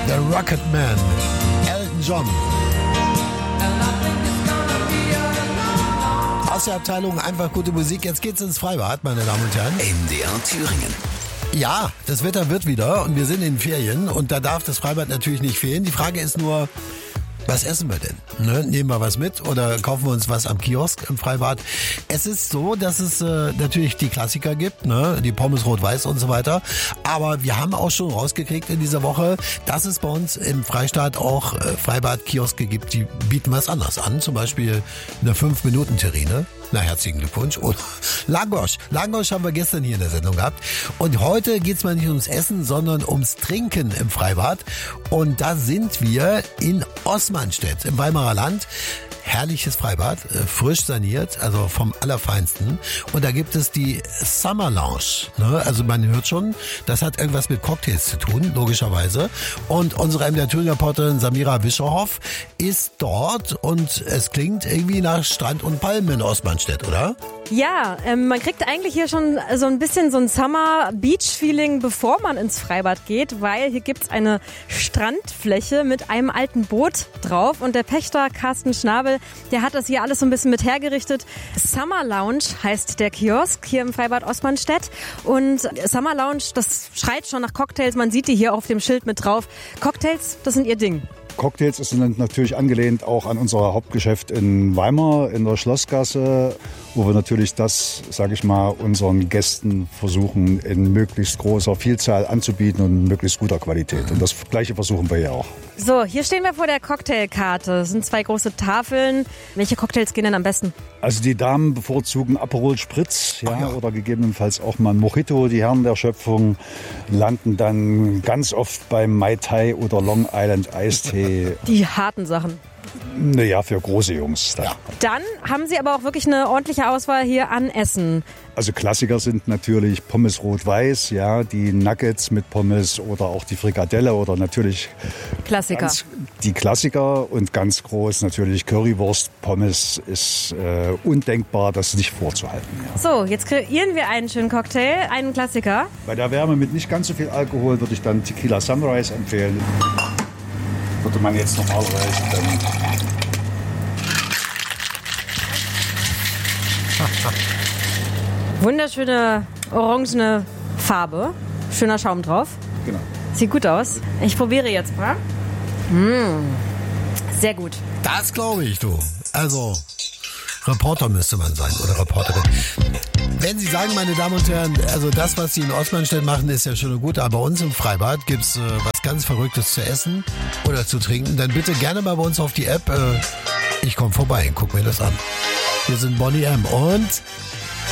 The Rocket Man, Elton John. Aus der Abteilung einfach gute Musik. Jetzt geht's ins Freibad, meine Damen und Herren. MDR Thüringen. Ja, das Wetter wird wieder und wir sind in den Ferien und da darf das Freibad natürlich nicht fehlen. Die Frage ist nur, was essen wir denn? Ne? Nehmen wir was mit oder kaufen wir uns was am Kiosk im Freibad? Es ist so, dass es natürlich die Klassiker gibt, ne? Die Pommes rot-weiß und so weiter. Aber wir haben auch schon rausgekriegt in dieser Woche, dass es bei uns im Freistaat auch Freibad-Kioske gibt, die bieten was anderes an. Zum Beispiel eine 5-Minuten-Terrine. Na, herzlichen Glückwunsch. Und Langosch. Langosch haben wir gestern hier in der Sendung gehabt. Und heute geht's mal nicht ums Essen, sondern ums Trinken im Freibad. Und da sind wir in Osmanstedt im Weimarer Land. Herrliches Freibad, frisch saniert, also vom Allerfeinsten. Und da gibt es die Summer Lounge. Ne? Also man hört schon, das hat irgendwas mit Cocktails zu tun, logischerweise. Und unsere MDR Thüringer Reporterin Samira Wischerhoff ist dort und es klingt irgendwie nach Strand und Palmen in Osmanstedt, oder? Ja, man kriegt eigentlich hier schon so ein bisschen so ein Summer-Beach-Feeling, bevor man ins Freibad geht, weil hier gibt's eine Strandfläche mit einem alten Boot drauf und der Pächter Carsten Schnabel, der hat das hier alles so ein bisschen mit hergerichtet. Summer Lounge heißt der Kiosk hier im Freibad Osmanstedt und Summer Lounge, das schreit schon nach Cocktails, man sieht die hier auf dem Schild mit drauf. Cocktails, das sind ihr Ding. Cocktails sind natürlich angelehnt auch an unser Hauptgeschäft in Weimar in der Schlossgasse, wo wir natürlich das, sage ich mal, unseren Gästen versuchen in möglichst großer Vielzahl anzubieten und möglichst guter Qualität. Und das Gleiche versuchen wir hier auch. So, hier stehen wir vor der Cocktailkarte. Das sind 2 große Tafeln. Welche Cocktails gehen denn am besten? Also die Damen bevorzugen Aperol Spritz, ja, oder gegebenenfalls auch mal ein Mojito. Die Herren der Schöpfung landen dann ganz oft beim Mai Tai oder Long Island Eistee. Die harten Sachen. Naja, für große Jungs. Ja. Dann haben Sie aber auch wirklich eine ordentliche Auswahl hier an Essen. Also Klassiker sind natürlich Pommes rot-weiß, ja, die Nuggets mit Pommes oder auch die Frikadelle oder natürlich Klassiker. Die Klassiker und ganz groß natürlich Currywurst. Pommes ist undenkbar, das nicht vorzuhalten. Ja. So, jetzt kreieren wir einen schönen Cocktail, einen Klassiker. Bei der Wärme mit nicht ganz so viel Alkohol würde ich dann Tequila Sunrise empfehlen. Würde man jetzt normalerweise dann... Wunderschöne orangene Farbe. Schöner Schaum drauf. Genau. Sieht gut aus. Ich probiere jetzt mal. Sehr gut. Das glaube ich, du. Also, Reporter müsste man sein oder Reporterin. Wenn Sie sagen, meine Damen und Herren, also das, was Sie in Osmanstedt machen, ist ja schön und gut, aber bei uns im Freibad gibt's was ganz Verrücktes zu essen oder zu trinken, dann bitte gerne mal bei uns auf die App. Ich komme vorbei, guck mir das an. Wir sind Bonnie M. und